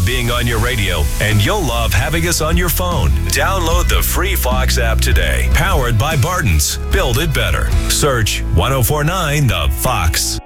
being on your radio, and you'll love having us on your phone. Download the free Fox app today. Powered by Barton's. Build it better. Search 1049 The Fox.